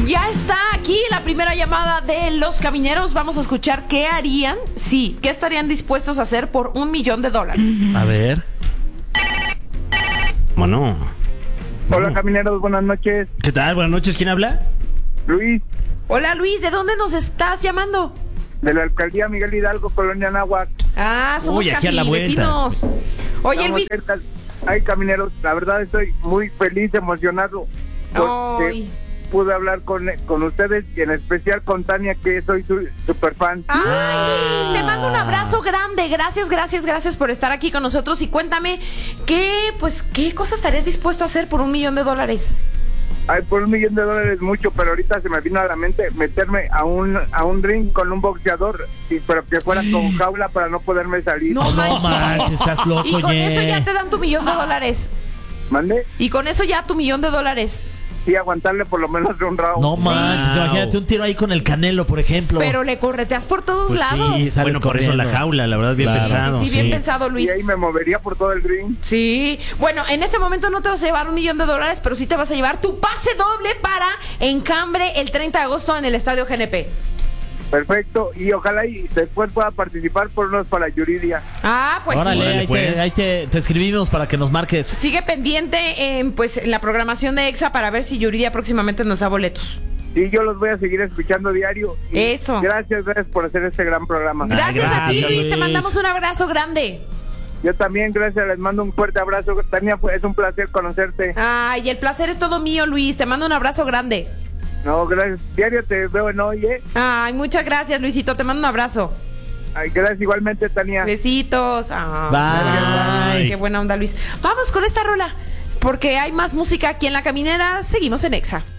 Ya está aquí la primera llamada de los camineros. Vamos a escuchar qué harían, qué estarían dispuestos a hacer por $1,000,000. A ver. Bueno. Hola, camineros, buenas noches. ¿Qué tal? Buenas noches, ¿quién habla? Luis, Hola Luis, ¿de dónde nos estás llamando? de la alcaldía Miguel Hidalgo, Colonia Anáhuac. Ah, somos Uy, aquí casi a la vuelta. vecinos. Oye Estamos Luis. cerca. Ay, camineros, la verdad estoy muy feliz, emocionado, porque Ay. pude hablar con ustedes y en especial con Tania, que soy su super fan. Ay, te mando un abrazo grande. Gracias por estar aquí con nosotros. Y cuéntame, ¿qué cosa estarías dispuesto a hacer por $1,000,000? Ay, por $1,000,000 mucho, pero ahorita se me vino a la mente meterme a un ring con un boxeador, pero que fuera con jaula para no poderme salir. No manches. Estás loco, Y con Ye. eso ya te dan tu $1,000,000. ¿Mande? Y con eso ya tu $1,000,000. Sí, aguantarle por lo menos un round. No manches, imagínate un tiro ahí con el Canelo, por ejemplo. Pero le correteas por todos Pues lados. sí, sales Bueno, por eso corriendo. la jaula, la verdad, bien pensado. Sí, bien pensado, Y Luis. ahí me movería por todo el ring. Sí. Bueno, en este momento no te vas a llevar $1,000,000, pero sí te vas a llevar tu pase doble para Encambre el 30 de agosto en el Estadio GNP. Perfecto, y ojalá y después pueda participar por unos para Yuridia. Ah, pues Órale, sí. ahí, pues. ahí te escribimos para que nos marques. Sigue pendiente en la programación de EXA para ver si Yuridia próximamente nos da boletos. Sí, yo los voy a seguir escuchando diario. Y Eso. Gracias por hacer este gran programa. Gracias a ti, gracias, Luis. Te Luis. mandamos un abrazo grande. Yo también, gracias, les mando un fuerte abrazo. Tania, es un placer conocerte. Ay, el placer es todo mío, Luis. Te mando un abrazo grande. No, gracias. Diario te veo en hoy, ¿eh? Ay, muchas gracias, Luisito. Te mando un abrazo. Ay, gracias igualmente, Tania. Besitos. Ay, Bye. qué buena onda, Luis. Vamos con esta rola, porque hay más música aquí en La Caminera. Seguimos en EXA.